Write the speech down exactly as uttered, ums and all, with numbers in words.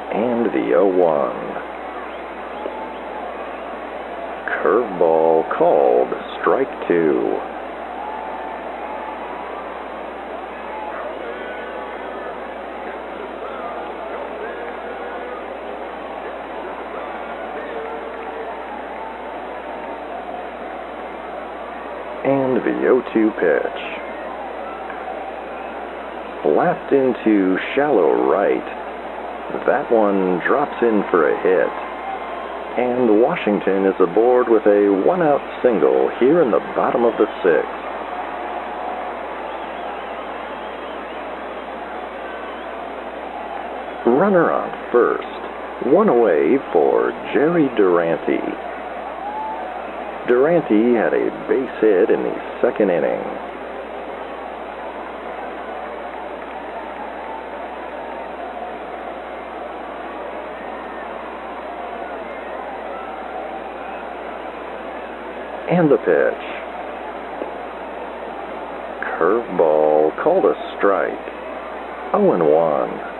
And the oh one. Curveball called, strike two. And the oh two pitch. Slapped into shallow right. That one drops in for a hit. And Washington is aboard with a one-out single here in the bottom of the sixth. Runner on first, one away for Jerry Durante. Durante had a base hit in the second inning. And the pitch. Curveball called a strike. oh and one.